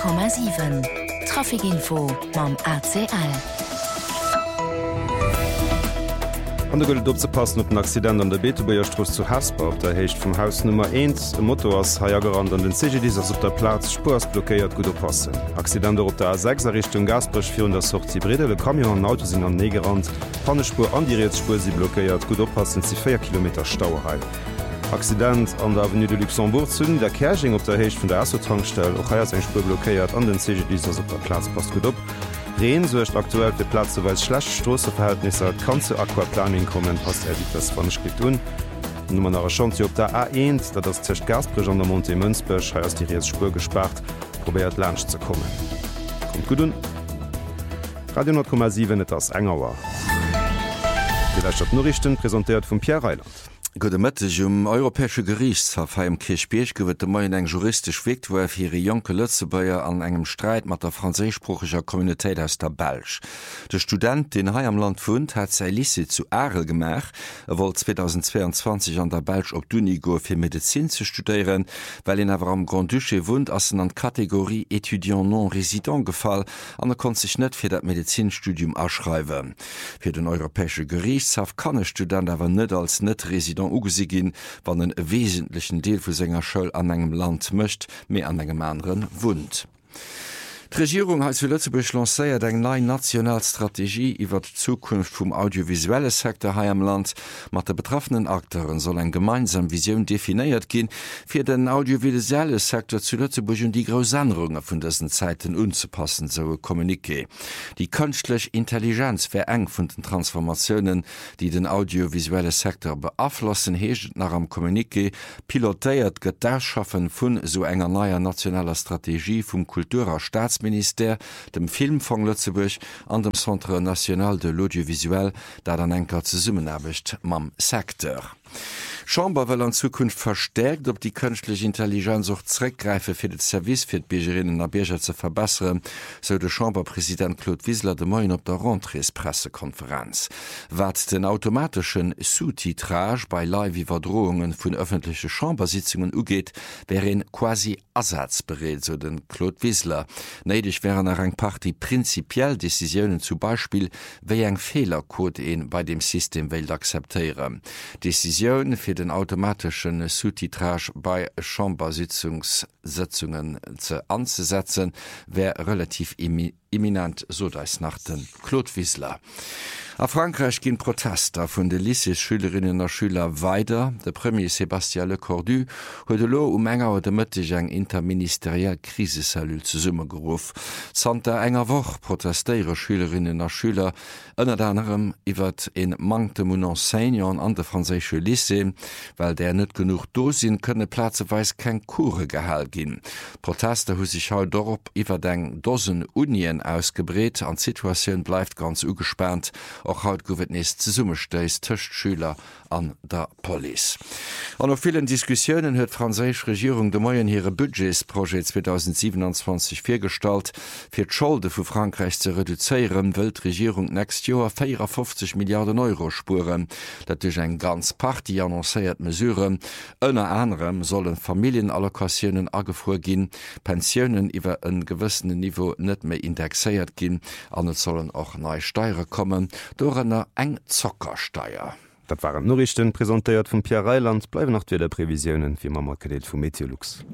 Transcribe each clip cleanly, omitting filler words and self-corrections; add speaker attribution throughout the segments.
Speaker 1: 100,7 Trafikinfo mam ACL.
Speaker 2: An der Gold opzepassen op den Accident an der Beetebauerstroos zu Hasper op der Hecht vum Haus Nummer 1 e Motto ass Haiergerand an den CGD ass op der Platz Spurs blockéiert gut oppassen. Accidenter op der A6 Richtung Gasbrech fir der Sorti Bredele Kamion an Auto sinn an Negerand, Pannespur an die Reetspur si blockéiert gut oppassen sie 4 Kilometer Stauerei. Accident an der Avenue de Luxembourg zünden der Kerching op der Hecht vun der Assotankstelle och heiers eng Spur blockéiert an den CGD ass op der Platz passt gut op. Reen socht aktuell fir Platze weil Schlechtstrosseverhältnisse kann zu Aquaplaning kommen passt das vanskrit un. Nummer nach Chance op der A1, dat das zecht Gasbrech an der Monte Münzbech heiers die Reetspur gespart, probiert Lach zu kommen. Kommt gut un. Radio 10,7 net ass engerwer. Die Norrichten präsentiert vum Pierre Reiland.
Speaker 3: Gode Mëtteg Europäesche Gerichtshof ha Kirchbierch gewët de Mai eng juristisch Wegwer fir Joke Lëtzebäier an engem Streit mat der franzésprochecher Communitéit aus der Belsch. De Student, den Hai am Land vun, hat sei Lise zu Arel gemach, woll 2022 an der Belsch op d'Uni go fir Medizin ze studieren, weil en awer am Grand Duché wund assen an Kategorie Etudiant non resident gefall, an kon sich net fir dat Medizinstudium erschreiwen. Fir den Europäesche Gerichtshof kann e Student awer net als net Resident ugesigin, wann en wesentlichen Deel vu senger Schëll an engem Land mëcht, mé an engem anderen wund. Die Regierung hat für Lützeburg lanciert eng neue Nationalstrategie iwwer die Zukunft vom audiovisuelle Sektor hier im Land. Mit den betroffenen Akteuren soll eine gemeinsame Vision definiert gehen, für den audiovisuelle Sektor zu Lützeburg und die großen Änderungen von diesen Zeiten anzupassen, so ein Kommuniqué. Die künstliche Intelligenz verengt von den Transformationen, die den audiovisuellen Sektor beeinflussen, hecht nach dem Kommuniqué pilotiert Gederschaffen von so einer neuen nationaler Strategie vom Kultur- Staatsminister, dem Filmfonds Lützeburg an dem Centre National de l'Audiovisuel, dat an enker ze summenarbecht mam Sektor. Chamber will an Zukunft verstärkt, ob die künstliche Intelligenz auch zurückgreife für das Service für die Bürgerinnen und Bürger zu verbessern, so der Chamberpräsident Claude Wiesler de Moin op der Rentrées-Pressekonferenz. Was den automatischen Sous-Titrage bei Live-Überdrohungen von öffentlichen Chambersitzungen ugeht, wäre ihn quasi ersatzbereit, so den Claude Wiesler. Neidig wären nach ein paar die prinzipiell Decisionen, zum Beispiel, wie ein Fehlercode ihn bei dem System will akzeptieren. Decision für den automatischen Sous-Titrage bei Chambersitzungen anzusetzen, wäre relativ imminent, so das nach den Claude Wiesler. A Frankreich gehen Protester von den Lycée-Schülerinnen und Schülern weiter. Der Premier Sébastien Lecornu hat enger oder Mittag eine interministerielle Krisensellule zusammengerufen. Santa enger Woche protestieren Schülerinnen und Schüler unter anderem über in Manque de mon enseignant an der französischen Lycée, weil der nicht genug da sind, können platzweise kein Kurse gehalten gehen. Proteste haben sich heute darauf über den Dosen Unien ausgebreitet und die Situation bleibt ganz ungespannt. Auch heute goufet nächst ze Summesteis töcht Schüler an der Police. An auf vielen Diskussionen hat die französische Regierung de Moyen ihre Budgetsprojekt 2027 vorgestellt. Für die Schulden für Frankreich zu reduzieren, will die Regierung nächstes Jahr 54 Milliarden Euro spuren. Das ist eine ganz Party annonciert Mesuren. Unter anderem sollen Familienallokationen angefuhr gehen, Pensionen über ein gewissen Niveau nicht mehr indexiert gehen, und es sollen auch neue Steuern kommen. Dorenner eng Zockersteier.
Speaker 2: Dat waren Norrichten präsentiert vum Pierre Reiland, bleiben noch wieder Prävisionen wie man Markedet vum Meteorlux.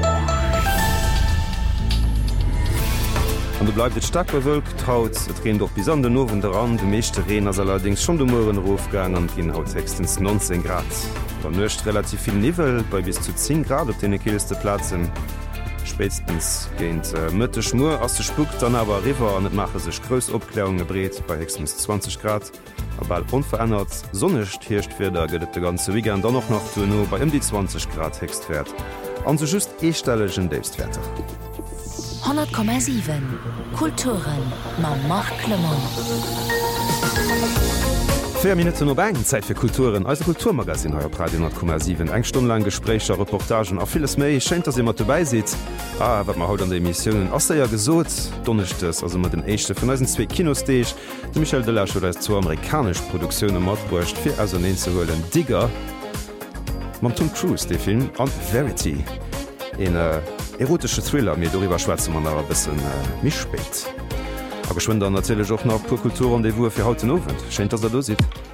Speaker 2: Und du bleibt stark bewölkt, traut, et reden doch bis an den Nowen daran, de meeste Rehen as allerdings schon de Moren Rofgang an gin haut 19 Grad. Dann nøcht relativ viel Nivel bei bis zu 10 Grad op den kehlste Platzen. Spätstens géint Mëtte Schmur ass de spuckt dann awer River an net mache sech grös Opklärung gebreet bei höchstens 20 Grad. Aber unverändert sonnecht hircht fir der gëtt de ganze Wigan dann noch no bei die 20 Grad hext fährt. An so just estellegen Deefstwerter.
Speaker 1: 100,7 Kulturen ma Marc Clement.
Speaker 2: 4 Minuten no eng Zeit fir Kulturen als Kulturmagasin euer Radio 10,7 eng stundenlang Gesprächer, Reportagen a vieles méi scheint dass immer dabei se. Wat man haut an de Emissionen ass ja gesot dunnechtes also mat den Echte vun 2 Kinosteich de Michael de Lache oder zu amerikasch Produktionioune matbrucht fir as ze hullen Digger. Man Tom Cruise de Film an Verity en erotische Thriller mir darüber schwarze man aber bisschen mich spät. Aber geschwind dann natürlich auch nach Purkultur und die Wu für heute Abend. Scheint, dass er da sieht.